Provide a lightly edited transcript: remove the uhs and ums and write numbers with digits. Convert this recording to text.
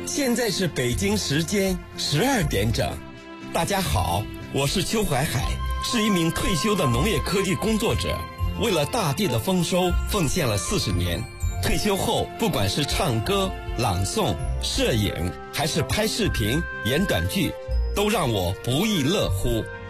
现在是北京时间12点整。大家好，我是邱怀海，是一名退休的农业科技工作者，为了大地的丰收奉献了40年。退休后，不管是唱歌、朗诵、摄影，还是拍视频、演短剧，都让我不亦乐乎。